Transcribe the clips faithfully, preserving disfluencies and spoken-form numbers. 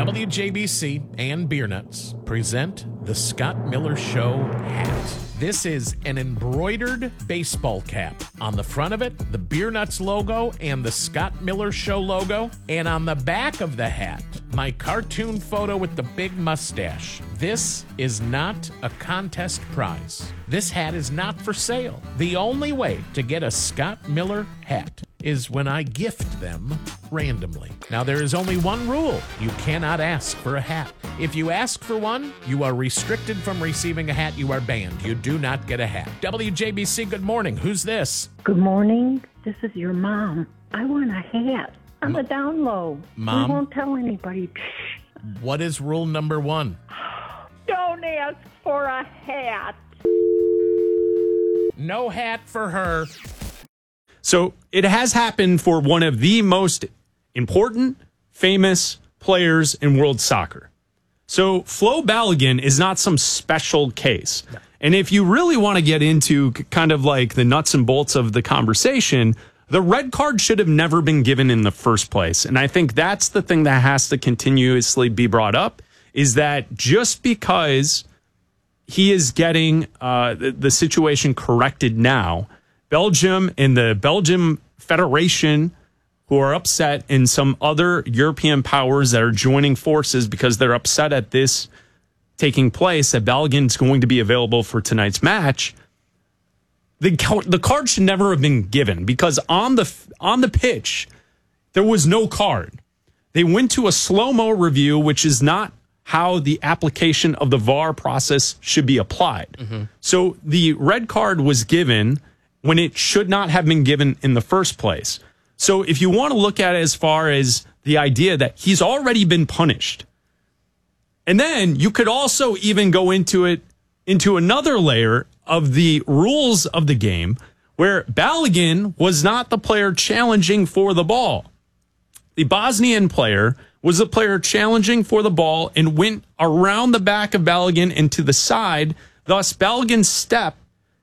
W J B C and Beer Nuts present the Scott Miller Show hat. This is an embroidered baseball cap. On the front of it, the Beer Nuts logo and the Scott Miller Show logo. And on the back of the hat, my cartoon photo with the big mustache. This is not a contest prize. This hat is not for sale. The only way to get a Scott Miller hat is when I gift them randomly. Now, there is only one rule. You cannot ask for a hat. If you ask for one, you are restricted from receiving a hat. You are banned. You do not get a hat. W J B C, good morning. Who's this? Good morning. This is your mom. I want a hat. I'm a down low. Mom? We won't tell anybody. What is rule number one? Don't ask for a hat. No hat for her. So it has happened for one of the most important, famous players in world soccer. So Flo Balogun is not some special case. No. And if you really want to get into kind of like the nuts and bolts of the conversation, the red card should have never been given in the first place. And I think that's the thing that has to continuously be brought up, is that just because he is getting uh, the, the situation corrected now, Belgium and the Belgium Federation, who are upset, and some other European powers that are joining forces because they're upset at this taking place, that Balogun's going to be available for tonight's match. The, the card should never have been given, because on the on the pitch, there was no card. They went to a slow-mo review, which is not how the application of the V A R process should be applied. Mm-hmm. So the red card was given when it should not have been given in the first place. So if you want to look at it as far as the idea that he's already been punished, and then you could also even go into it, into another layer of the rules of the game, where Balogun was not the player challenging for the ball. The Bosnian player was the player challenging for the ball and went around the back of Balogun and to the side. Thus, Balogun's step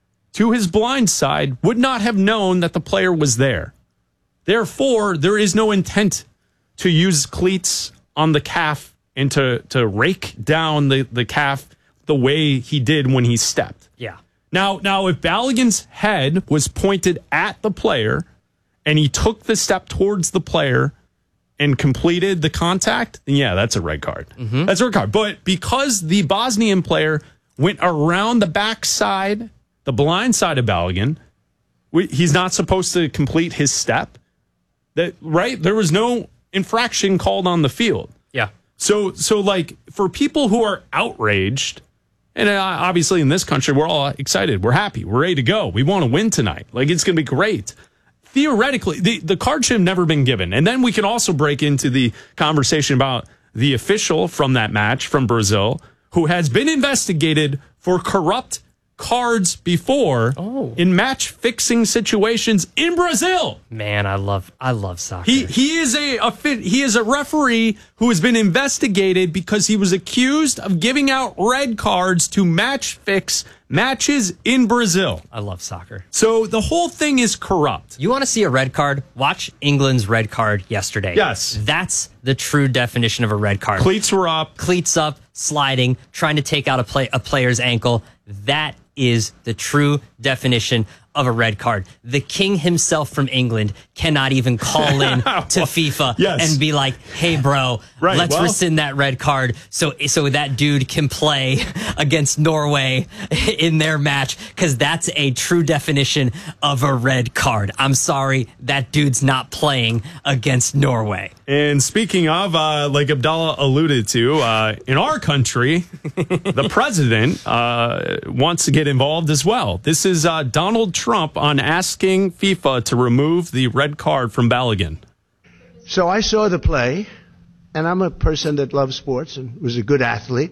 to his blind side would not have known that the player was there. Therefore, there is no intent to use cleats on the calf and to, to rake down the, the calf the way he did when he stepped. Yeah. Now, now, if Balogun's head was pointed at the player and he took the step towards the player and completed the contact, then yeah, that's a red card. Mm-hmm. That's a red card. But because the Bosnian player went around the backside, the blind side of Balogun, he's not supposed to complete his step. That right? There was no infraction called on the field. Yeah. So, so like for people who are outraged, and obviously in this country, we're all excited. We're happy. We're ready to go. We want to win tonight. Like, it's going to be great. Theoretically, the, the card should have never been given. And then we can also break into the conversation about the official from that match from Brazil, who has been investigated for corrupt cards before oh. in match fixing situations in Brazil. Man, I love I love soccer. He he is a, a fit, he is a referee who has been investigated because he was accused of giving out red cards to match fix matches in Brazil. I love soccer. So the whole thing is corrupt. You want to see a red card? Watch England's red card yesterday. Yes. That's the true definition of a red card. Cleats were up. Cleats up, sliding, trying to take out a play a player's ankle. That is the true definition of a red card. The king himself from England cannot even call in well, to FIFA yes. and be like, hey, bro, right, let's well, rescind that red card so so that dude can play against Norway in their match, because that's a true definition of a red card. I'm sorry, that dude's not playing against Norway. And speaking of, uh, like Abdallah alluded to, uh, in our country, the president uh, wants to get involved as well. This is uh, Donald Trump on asking FIFA to remove the red card from Balogun. So I saw the play, and I'm a person that loves sports and was a good athlete.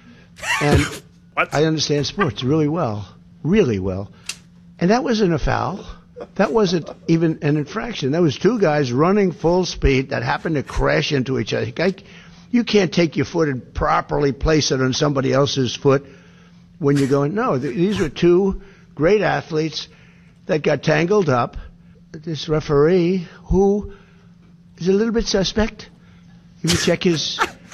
And I understand sports really well, really well. And that wasn't a foul. That wasn't even an infraction. That was two guys running full speed that happened to crash into each other. You can't take your foot and properly place it on somebody else's foot when you're going, no, these were two great athletes that got tangled up. This referee, who is a little bit suspect. You can check his